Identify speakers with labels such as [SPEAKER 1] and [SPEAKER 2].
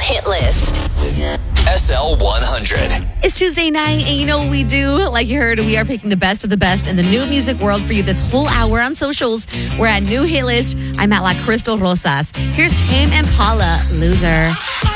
[SPEAKER 1] hit list.
[SPEAKER 2] SL 100.
[SPEAKER 3] It's Tuesday night, and you know what we do? Like you heard, we are picking the best of the best in the new music world for you this whole hour on socials. We're at New Hit List. I'm at La Crystal Rosas. Here's Tame Impala, Loser.